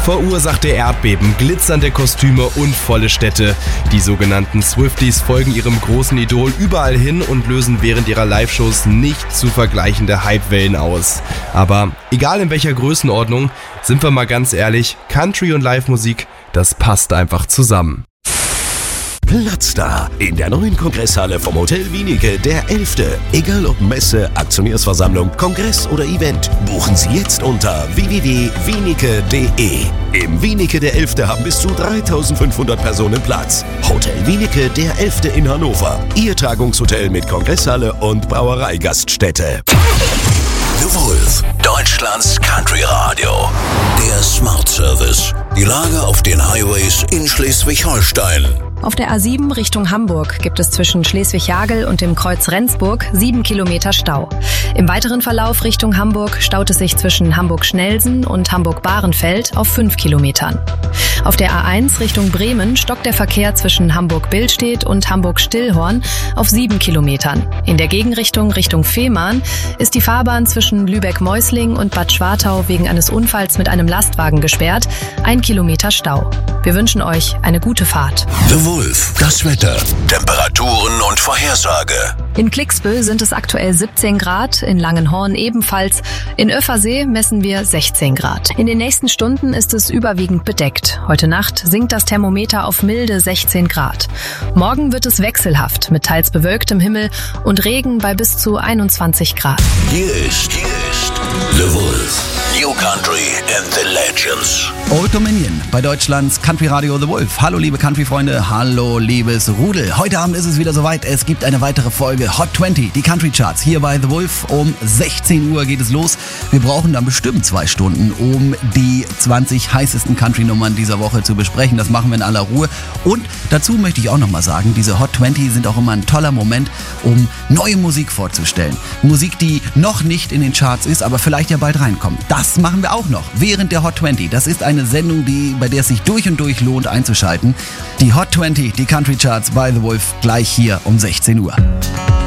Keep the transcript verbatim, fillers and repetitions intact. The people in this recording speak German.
verursachte Erdbeben, glitzernde Kostüme und volle Städte. Die sogenannten Swifties folgen ihrem großen Idol überall hin und lösen während ihrer Live-Shows nicht zu vergleichende Hypewellen aus. Aber egal in welcher Größenordnung, sind wir mal ganz ehrlich, Country und Live-Musik, das passt einfach zusammen. Platz da in der neuen Kongresshalle vom Hotel Wienicke, der elfte. Egal ob Messe, Aktionärsversammlung, Kongress oder Event, buchen Sie jetzt unter w w w punkt wienicke punkt d e. Im Wienicke der elfte haben bis zu dreitausendfünfhundert Personen Platz. Hotel Wienicke der elfte in Hannover. Ihr Tagungshotel mit Kongresshalle und Brauereigaststätte. The Wolf, Deutschlands Country Radio. Der Smart Service. Die Lage auf den Highways in Schleswig-Holstein. Auf der A sieben Richtung Hamburg gibt es zwischen Schleswig-Jagel und dem Kreuz Rendsburg sieben Kilometer Stau. Im weiteren Verlauf Richtung Hamburg staut es sich zwischen Hamburg-Schnelsen und Hamburg-Bahrenfeld auf fünf Kilometern. Auf der A eins Richtung Bremen stockt der Verkehr zwischen Hamburg-Billstedt und Hamburg-Stillhorn auf sieben Kilometern. In der Gegenrichtung Richtung Fehmarn ist die Fahrbahn zwischen Lübeck-Meusling und Bad Schwartau wegen eines Unfalls mit einem Lastwagen gesperrt. Ein Kilometer Stau. Wir wünschen euch eine gute Fahrt. The Wolf, das Wetter, Temperaturen und Vorhersage. In Klicksbüll sind es aktuell siebzehn Grad, in Langenhorn ebenfalls. In Öffersee messen wir sechzehn Grad. In den nächsten Stunden ist es überwiegend bedeckt. Heute Nacht sinkt das Thermometer auf milde sechzehn Grad. Morgen wird es wechselhaft mit teils bewölktem Himmel und Regen bei bis zu einundzwanzig Grad. Hier ist, hier ist The Wolf. New Country and the Legends. Old Dominion bei Deutschlands Country Radio The Wolf. Hallo liebe Country-Freunde, hallo liebes Rudel. Heute Abend ist es wieder soweit, es gibt eine weitere Folge Hot zwanzig, die Country Charts. Hier bei The Wolf um sechzehn Uhr geht es los. Wir brauchen dann bestimmt zwei Stunden, um die zwanzig heißesten Country-Nummern dieser Woche zu besprechen. Das machen wir in aller Ruhe. Und dazu möchte ich auch nochmal sagen, diese Hot zwanzig sind auch immer ein toller Moment, um neue Musik vorzustellen. Musik, die noch nicht in den Charts ist, aber vielleicht ja bald reinkommt. Das machen wir auch noch während der Hot zwanzig. Das ist eine Sendung, die, bei der es sich durch und durch lohnt einzuschalten. Die Hot zwanzig, die Country Charts bei The Wolf, gleich hier um sechzehn Uhr.